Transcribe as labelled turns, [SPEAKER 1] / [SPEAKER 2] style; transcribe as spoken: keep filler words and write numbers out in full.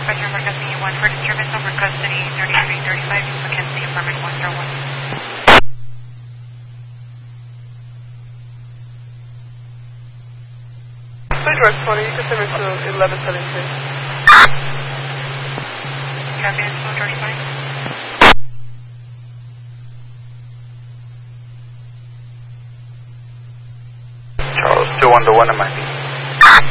[SPEAKER 1] Dispatcher Mackenzie one for disturbance over custody thirty-three thirty-five Mackenzie apartment one zero one.
[SPEAKER 2] Please respond, you can send me to eleven seventeen.
[SPEAKER 1] Copy, it's one thirty-five.
[SPEAKER 3] Charles, two one to one, M I C.